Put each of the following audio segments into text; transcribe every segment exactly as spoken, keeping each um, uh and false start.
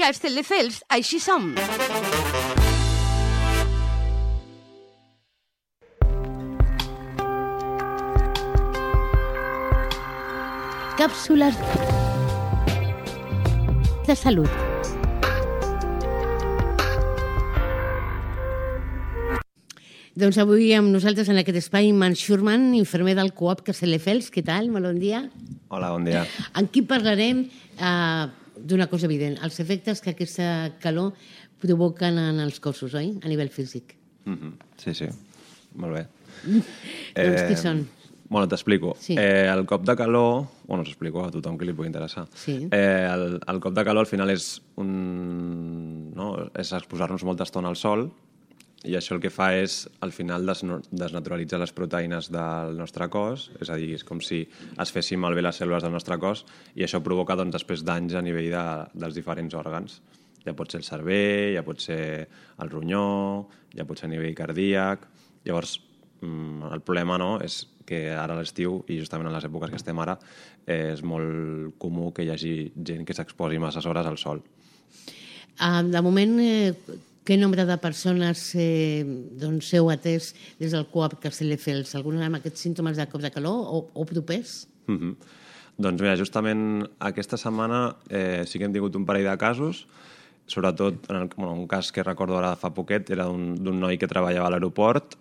Castelldefels, així som. Càpsules de salut. Doncs avui amb nosaltres en aquest espai Iman Schurman, infermer del Coop Castelldefels. Què tal? Molt bon dia. Hola, bon dia. En qui parlarem eh, d'una cosa evident, els efectes que aquesta calor provoquen en els cossos, oi? A nivell físic. Mm-hmm. Sí, sí. Molt bé. Doncs eh, què són? Bueno, t'explico. Sí. Eh, el cop de calor... Bueno, t'explico a tothom que li pugui interessar. Sí. Eh, el, el cop de calor al final és un... No? És exposar-nos molta estona al sol, i això el que fa és, al final, desnaturalitzar les proteïnes del nostre cos, és a dir, és com si es fessin malbé les cèl·lules del nostre cos, i això provoca, doncs, després danys a nivell de, dels diferents òrgans. Ja pot ser el cervell, ja pot ser el ronyó, ja pot ser a nivell cardíac. Llavors, el problema, no?, és que ara a l'estiu, i justament en les èpoques que estem ara, eh, és molt comú que hi hagi gent que s'exposi masses hores al sol. Uh, de moment... Eh... Què nombre de persones eh, doncs, heu atès des del Coop Castelldefels? Algunes amb aquests símptomes de cop de calor o, o propers? Mm-hmm. Doncs mira, justament aquesta setmana eh, sí que hem tingut un parell de casos, sobretot en el, bueno, un cas que recordo ara fa poquet, era d'un noi que treballava a l'aeroport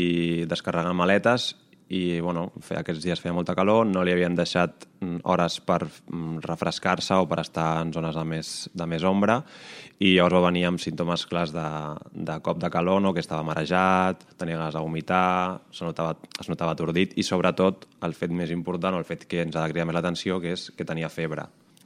i descarregant maletes i bueno, feia, aquests dies feia molta calor, no li havien deixat hores per refrescar-se o per estar en zones de més, de més ombra, i llavors va venir amb símptomes clars de, de cop de calor, no? Que estava marejat, tenia ganes de vomitar, es notava, es notava atordit, i sobretot el fet més important, o el fet que ens ha de cridar més l'atenció, que és que tenia febre.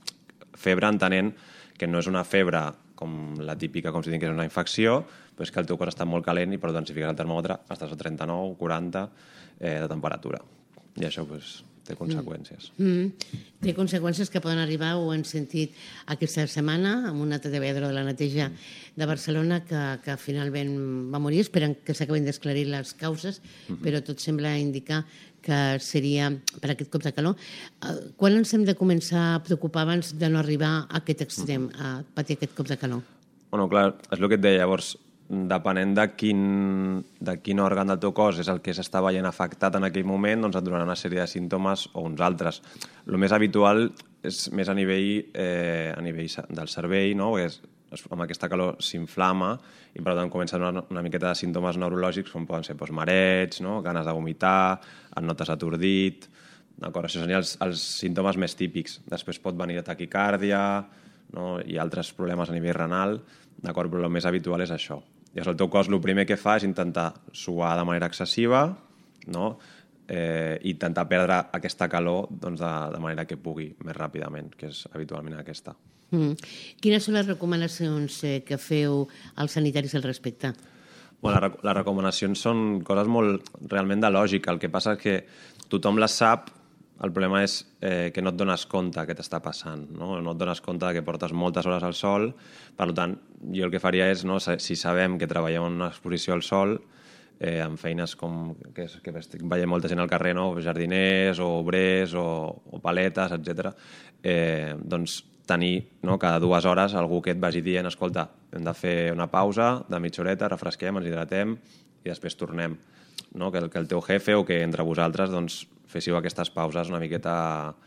Febre entenent que no és una febre com la típica, com si tingués una infecció, però és que el teu cos està molt calent i per tant, si fiques el termòmetre, estàs a trenta-nou, quaranta eh, de temperatura. I això pues, té conseqüències. Mm. Mm. Té conseqüències que poden arribar, ho hem sentit aquesta setmana, amb una treballadora de la neteja de Barcelona que, que finalment va morir. Esperen que s'acabin d'esclarir les causes, mm-hmm. però tot sembla indicar que seria per aquest cop de calor. Quan ens hem de començar a preocupar abans de no arribar a aquest extrem, a patir aquest cop de calor? Bueno, clar, és el que et deia. Llavors, depenent de quin, de quin òrgan del teu cos és el que s'està veient afectat en aquell moment, doncs et donarà una sèrie de símptomes o uns altres. El més habitual és més a nivell, eh, a nivell del cervell, no? Perquè és, amb aquesta calor s'inflama i per tant comença a donar una miqueta de símptomes neurològics com poden ser doncs, mareig, no? Ganes de vomitar, et notes atordit, d'acord? Això serien els, els símptomes més típics. Després pot venir taquicàrdia, no? I altres problemes a nivell renal, d'acord? Però el més habitual és això. I el teu cos el primer que fa és intentar suar de manera excessiva, no? Eh, i intentar perdre aquesta calor doncs, de, de manera que pugui més ràpidament, que és habitualment aquesta. Mm. Quines són les recomanacions eh, que feu als sanitaris al respecte? Bueno, les, les recomanacions són coses molt realment de lògica. El que passa és que tothom les sap, el problema és eh, que no et dones compte que t'està passant, no? No et dones compte que portes moltes hores al sol. Per tant, jo el que faria és, no, si sabem que treballem en una exposició al sol, eh, amb feines com que, que estic veient molta gent al carrer, no? Jardiners o obrers o, o paletes, etcètera, eh, doncs tenir, no, cada dues hores algú que et vagi dient escolta, hem de fer una pausa de mitja horeta, refresquem, ens hidratem i després tornem. No? Que, el, que el teu jefe o que entre vosaltres doncs, féssiu aquestes pauses una miqueta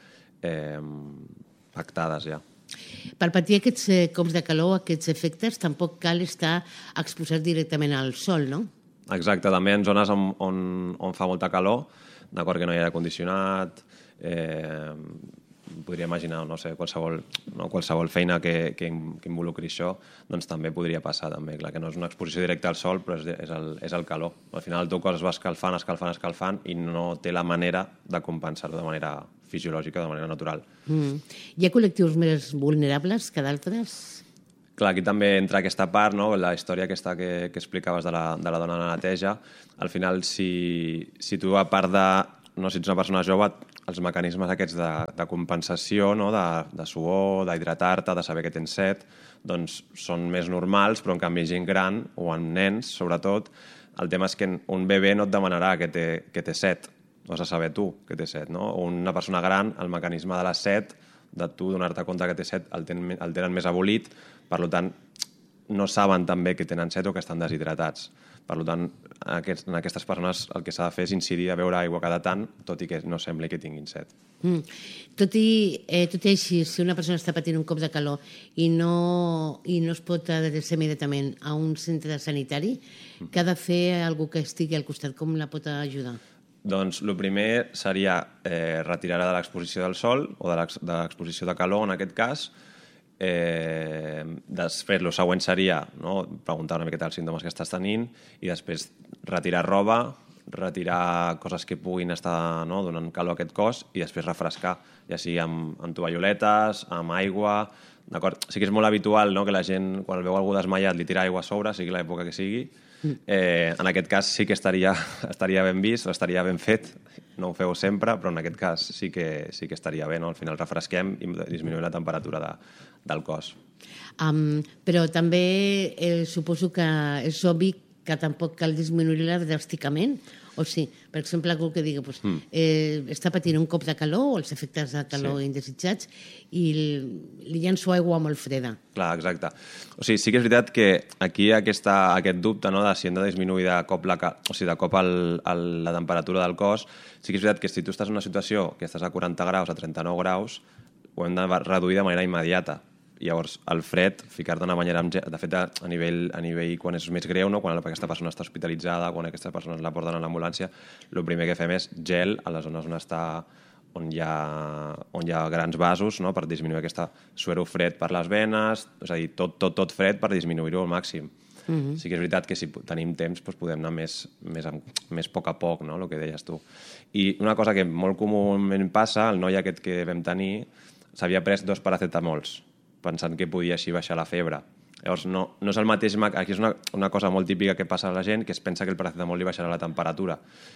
eh, pactades ja. Per patir aquests eh, cops de calor, aquests efectes, tampoc cal estar exposat directament al sol, no? Exacte, també en zones on, on, on fa molta calor, d'acord, que no hi ha aire condicionat, eh, podria imaginar, no sé, qualsevol, no, qualsevol feina que, que, que involucri això, doncs també podria passar, també. Clar que no és una exposició directa al sol, però és, és, el, és el calor. Al final el teu cos es va escalfant, escalfant, escalfant i no té la manera de compensar-ho de manera fisiològica, de manera natural. Mm. Hi ha col·lectius més vulnerables que d'altres? Clar, aquí també entra aquesta part, no? La història aquesta que, que explicaves de la, de la dona de la neteja. Al final, si, si tu, a part de... No, si ets una persona jove, els mecanismes aquests de, de compensació, no? de, de suor, d'hidratar-te, de saber que tens set, doncs són més normals, però en canvi gent gran, o en nens, sobretot, el tema és que un bebè no et demanarà que té, que té set, ho has de saber tu que té set, no? O una persona gran, el mecanisme de la set de tu donar-te compte que té set el tenen, el tenen més abolit, per tant no saben també que tenen set o que estan deshidratats. Per tant, en aquestes persones el que s'ha de fer és incidir a beure aigua cada tant, tot i que no sembli que tinguin set. Mm. Tot, i, eh, tot i així, si una persona està patint un cop de calor i no, i no es pot adreçar immediatament a un centre sanitari, mm. què ha de fer algú que estigui al costat? Com la pot ajudar? Doncs el primer seria eh, retirar-la de l'exposició del sol o de l'exposició de calor, en aquest cas. Eh, després el següent seria, no, preguntar una miqueta els símptomes que estàs tenint i després retirar roba, retirar coses que puguin estar, no, donant calor a aquest cos i després refrescar, ja sigui amb, amb tovalloletes, amb aigua, d'acord? Sí que és molt habitual, no, que la gent quan veu algú desmaiat li tira aigua a sobre, sigui l'època que sigui. Eh, en aquest cas sí que estaria, estaria ben vist, estaria ben fet, no ho feu sempre, però en aquest cas sí que, sí que estaria bé, no? Al final refresquem i disminuïm la temperatura de, del cos. Um, però també eh, suposo que és obvi que tampoc cal disminuir-la dràsticament, o sí? Per exemple, algú que digui pues, mm. eh, està patint un cop de calor o els efectes de calor sí. indesitjats i li llenço aigua molt freda. Clar, exacte. O sigui, sí que és veritat que aquí aquesta, aquest dubte, no, de si hem de disminuir de cop, la, o sigui, de cop el, el, la temperatura del cos, sí que és veritat que si tu estàs en una situació que estàs a quaranta graus, a trenta-nou graus, ho hem de reduir de manera immediata. Llavors, el fred, ficar-te en una banyera amb gel, de fet, a nivell, a nivell quan és més greu, no? Quan aquesta persona està hospitalitzada, quan aquesta persona la porten a l'ambulància, el primer que fem és gel a les zones on està on hi ha, on hi ha grans vasos, no? Per disminuir aquesta suero fred per les venes, és a dir, tot, tot, tot fred per disminuir-ho al màxim. Mm-hmm. Sí que és veritat que si tenim temps doncs podem anar més, més, més poc a poc, no? El que deies tu. I una cosa que molt comúment passa, el noi aquest que vam tenir s'havia pres dos paracetamols, pensant que podia així baixar la febre. Llavors, no, no és el mateix... Aquí és una, una cosa molt típica que passa a la gent, que es pensa que el paracetamol li baixarà la temperatura.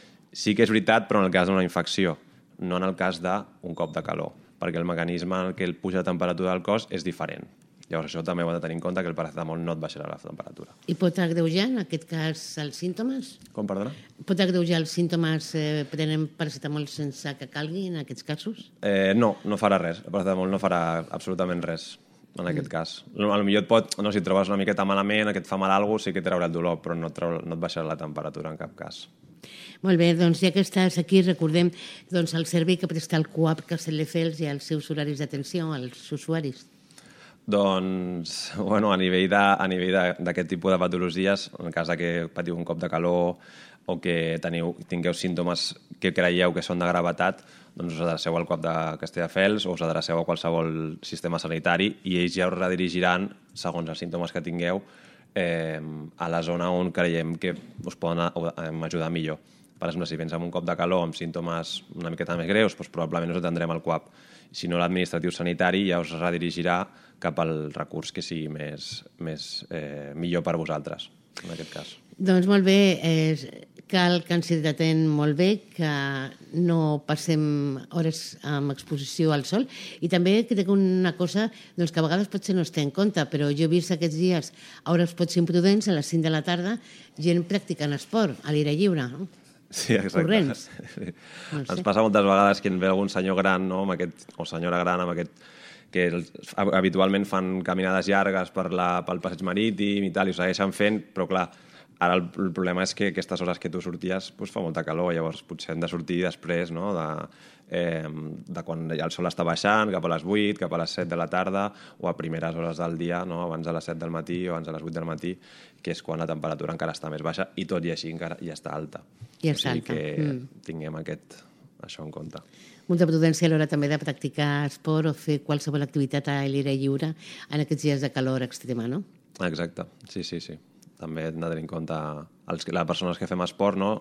Sí que és veritat, però en el cas d'una infecció, no en el cas d'un cop de calor, perquè el mecanisme en què el puja la temperatura del cos és diferent. Llavors, això també ho hem de tenir en compte, que el paracetamol no et baixarà la temperatura. I pot agreujar, en aquest cas, els símptomes? Com, perdona? Pot agreujar els símptomes eh, prenent paracetamol sense que calgui, en aquests casos? Eh, no, no farà res. El paracetamol no farà absolutament res en aquest mm. cas. A lo millor et pot, no, si et trobes una miqueta malament, que et fa mal alguna cosa, sí que et traurà el dolor, però no et, trau, no et baixarà la temperatura en cap cas. Molt bé, doncs ja que estàs aquí, recordem doncs, el servei que presta el CUAP Castelldefels i els seus horaris d'atenció als usuaris. Doncs, bueno, a nivell d'aquest tipus de patologies, en el cas que patiu un cop de calor o que teniu, tingueu símptomes que creieu que són de gravetat, doncs us adreceu al CUAP de Castelldefels o us adreceu a qualsevol sistema sanitari i ells ja us redirigiran, segons els símptomes que tingueu, eh, a la zona on creiem que us poden ajudar millor. Per exemple, si vens amb un cop de calor amb símptomes una miqueta més greus, doncs probablement us atendrem al CUAP. Si no, l'administratiu sanitari ja us redirigirà cap al recurs que sigui més, més eh, millor per vosaltres, en aquest cas. Doncs molt bé, eh, cal que ens hidratem molt bé, que no passem hores amb exposició al sol i també que té una cosa doncs, que a vegades potser no es té en compte, però jo he vist aquests dies a hores potser imprudents, a les cinc de la tarda, gent practicant esport a l'aire lliure, no? Sí, exacte. Corrents. Sí. No sé. Ens passa moltes vegades que en ve algun senyor gran, no? Amb aquest, o senyora gran amb aquest, que habitualment fan caminades llargues per la, pel passeig marítim i tal, i ho segueixen fent, però clar, ara el, el problema és que aquestes hores que tu sorties pues, fa molta calor, llavors potser hem de sortir després, no? de, eh, de quan ja el sol està baixant, cap a les vuit, cap a les set de la tarda, o a primeres hores del dia, no? Abans de les set del matí o abans de les vuit del matí, que és quan la temperatura encara està més baixa i tot i així encara ja està alta. Ja està o sigui alta. que mm. tinguem aquest, això en compte. Molta prudència a l'hora també de practicar esport o fer qualsevol activitat a l'aire lliure en aquests dies de calor extrema, no? Exacte, sí, sí, sí. També hem de tenir en compte els, les persones que fem esport, no?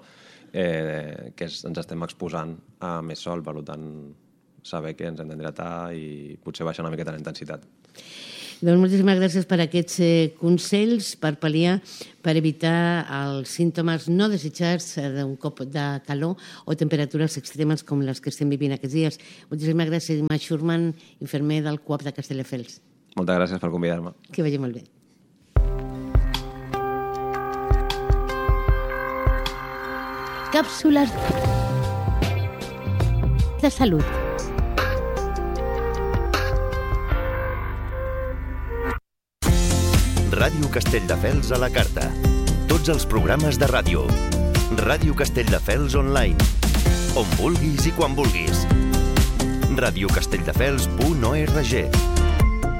eh, que ens estem exposant a més sol, per tant, saber que ens hem d'hidratar i potser baixar una miqueta la intensitat. Doncs moltíssimes gràcies per aquests eh, consells per pal·liar, per evitar els símptomes no desitjats d'un cop de calor o temperatures extremes com les que estem vivint aquests dies. Moltíssimes gràcies, Imma Schurman, infermer del CUAP de Castelldefels. Moltes gràcies per convidar-me. Que vagi molt bé. Càpsules de salut. Ràdio Castelldefels a la carta. Tots els programes de ràdio. Ràdio Castelldefels online. On vulguis i quan vulguis. radiocastelldefels punt org